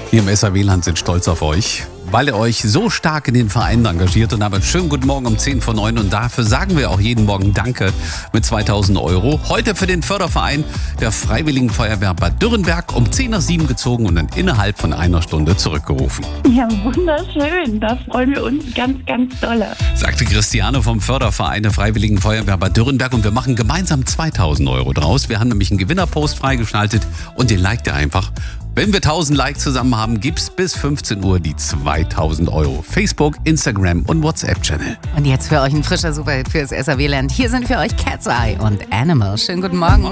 Wir im SAW-Land sind stolz auf euch, weil ihr euch so stark in den Vereinen engagiert und damit schönen guten Morgen um 10 vor 9 und dafür sagen wir auch jeden Morgen Danke mit 2.000 €. Heute für den Förderverein der Freiwilligen Feuerwehr Bad Dürrenberg um 10 nach 7 gezogen und dann innerhalb von einer Stunde zurückgerufen. Ja, wunderschön. Da freuen wir uns ganz, ganz dolle. Sagte Christiane vom Förderverein der Freiwilligen Feuerwehr Bad Dürrenberg und wir machen gemeinsam 2.000 € draus. Wir haben nämlich einen Gewinnerpost freigeschaltet und den liked ihr einfach. Wenn wir 1.000 Likes zusammen haben, gibt's bis 15 Uhr die 2.000 €. Facebook, Instagram und WhatsApp-Channel. Und jetzt für euch ein frischer Superhit fürs SAW-Land. Hier sind für euch Cat's Eye und Animal. Schönen guten Morgen.